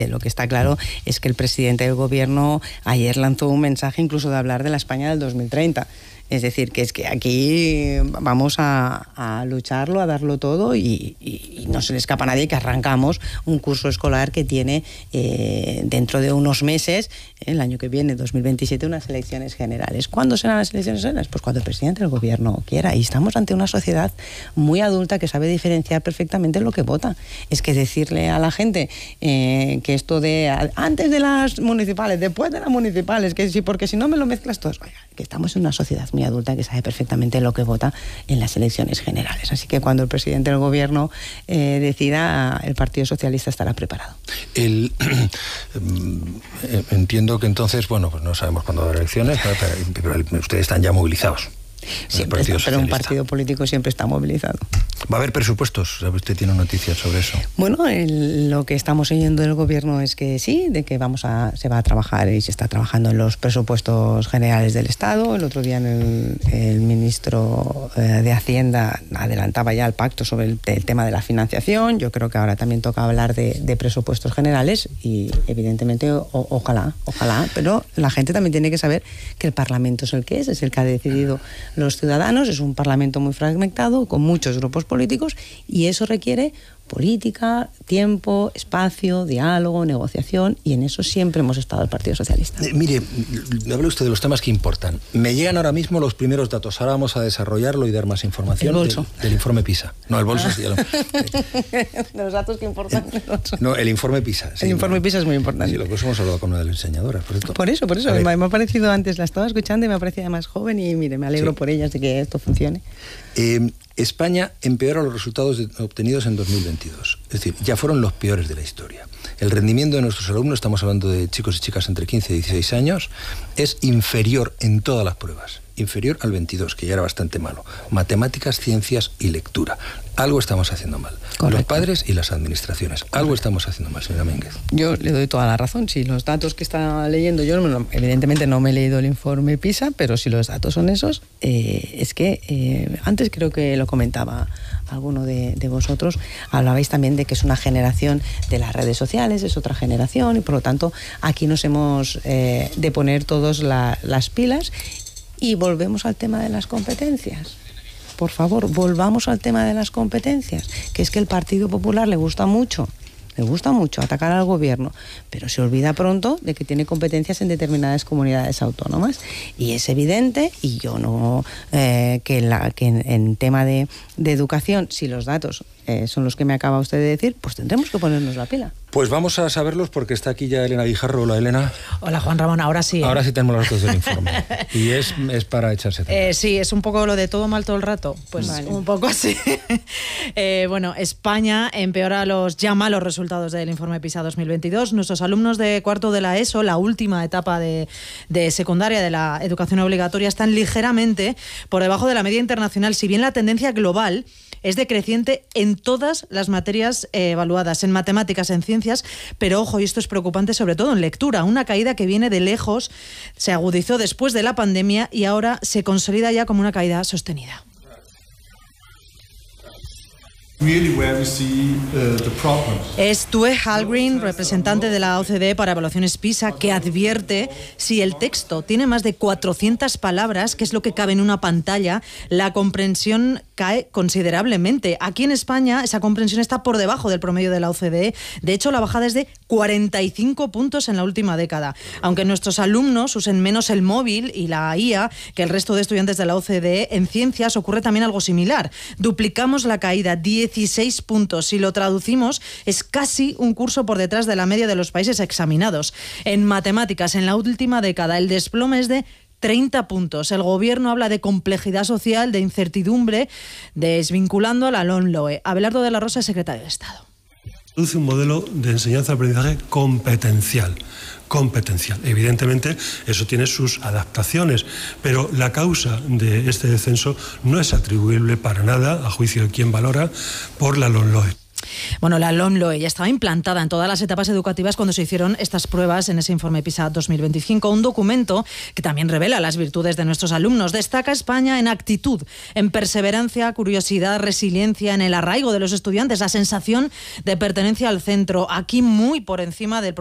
Lo que está claro es que el presidente del gobierno ayer lanzó un mensaje incluso de hablar de la España del 2030. Es decir, que es que aquí vamos a lucharlo, a darlo todo y no se le escapa a nadie que arrancamos un curso escolar que tiene dentro de unos meses, el año que viene, 2027, unas elecciones generales. ¿Cuándo serán las elecciones generales? Pues cuando el presidente del gobierno quiera. Y estamos ante una sociedad muy adulta que sabe diferenciar perfectamente lo que vota. Es que decirle a la gente que esto de antes de las municipales, después de las municipales, que sí, porque si no me lo mezclas todo. Oiga, que estamos en una sociedad muy adulta que sabe perfectamente lo que vota en las elecciones generales. Así que cuando el presidente del gobierno decida, el Partido Socialista estará preparado. Entiendo que entonces, bueno, pues no sabemos cuándo habrá elecciones, pero ustedes están ya movilizados. Siempre está, pero un partido político siempre está movilizado. ¿Va a haber presupuestos? ¿Usted tiene noticias sobre eso? Bueno, lo que estamos oyendo del gobierno es que sí, de que se va a trabajar y se está trabajando en los presupuestos generales del Estado. El otro día el ministro de Hacienda adelantaba ya el pacto sobre el tema de la financiación. Yo creo que ahora también toca hablar de presupuestos generales y evidentemente ojalá, pero la gente también tiene que saber que el Parlamento es el que es el que ha decidido los ciudadanos. Es un Parlamento muy fragmentado, con muchos grupos políticos, y eso requiere política, tiempo, espacio, diálogo, negociación, y en eso siempre hemos estado el Partido Socialista. Mire, habla usted de los temas que importan. Me llegan ahora mismo los primeros datos. Ahora vamos a desarrollarlo y dar más información. El bolso. Del informe PISA. No, el bolso sí. Los datos que importan. No, el informe PISA. Sí, el informe PISA es muy importante. Sí, lo que hemos hablado con una de las enseñadoras. Por eso. Me ha parecido antes, la estaba escuchando y me ha parecido más joven y mire, me alegro por ellas de que esto funcione. España empeora los resultados obtenidos en 2022. Es decir, ya fueron los peores de la historia. El rendimiento de nuestros alumnos, estamos hablando de chicos y chicas entre 15 y 16 años, es inferior en todas las pruebas. Inferior al 22, que ya era bastante malo. Matemáticas, ciencias y lectura. Algo estamos haciendo mal. Correcto. Los padres y las administraciones. Correcto. Algo estamos haciendo mal, señora Mínguez. Yo le doy toda la razón. Si los datos que está leyendo, yo evidentemente no me he leído el informe PISA, pero si los datos son esos, es que antes creo que lo comentaba alguno de vosotros, hablabais también de que es una generación de las redes sociales, es otra generación, y por lo tanto aquí nos hemos de poner todos las pilas. Y volvemos al tema de las competencias. Por favor, volvamos al tema de las competencias, que es que el Partido Popular le gusta mucho atacar al gobierno, pero se olvida pronto de que tiene competencias en determinadas comunidades autónomas. Y es evidente, y yo no, que en tema de educación, si los datos son los que me acaba usted de decir, pues tendremos que ponernos la pila. Pues vamos a saberlos porque está aquí ya Elena Guijarro. Hola, Elena. Hola, Juan Ramón, ahora sí. Ahora sí tenemos los datos del informe. Y es para echarse atrás. Sí, es un poco lo de todo mal todo el rato. Pues vale. Un poco así. Bueno, España empeora los ya malos resultados del informe PISA 2022. Nuestros alumnos de cuarto de la ESO, la última etapa de secundaria de la educación obligatoria, están ligeramente por debajo de la media internacional, si bien la tendencia global es decreciente en todas las materias evaluadas, en matemáticas, en ciencias, pero ojo, y esto es preocupante sobre todo en lectura, una caída que viene de lejos, se agudizó después de la pandemia y ahora se consolida ya como una caída sostenida. Es Tue Halgren, representante de la OCDE para evaluaciones PISA, que advierte si el texto tiene más de 400 palabras, que es lo que cabe en una pantalla, la comprensión cae considerablemente. Aquí en España esa comprensión está por debajo del promedio de la OCDE. De hecho, la bajada es de 45 puntos en la última década. Aunque nuestros alumnos usen menos el móvil y la IA que el resto de estudiantes de la OCDE, en ciencias ocurre también algo similar. Duplicamos la caída, 16 puntos. Si lo traducimos, es casi un curso por detrás de la media de los países examinados. En matemáticas, en la última década, el desplome es de 30 puntos. El gobierno habla de complejidad social, de incertidumbre, desvinculando a la LOMLOE. Abelardo de la Rosa, secretario de Estado. Produce un modelo de enseñanza-aprendizaje competencial. Evidentemente, eso tiene sus adaptaciones, pero la causa de este descenso no es atribuible para nada, a juicio de quien valora, por la LOMLOE. Bueno, la LOMLOE ya estaba implantada en todas las etapas educativas cuando se hicieron estas pruebas en ese informe PISA 2025, un documento que también revela las virtudes de nuestros alumnos. Destaca España en actitud, en perseverancia, curiosidad, resiliencia, en el arraigo de los estudiantes, la sensación de pertenencia al centro, aquí muy por encima del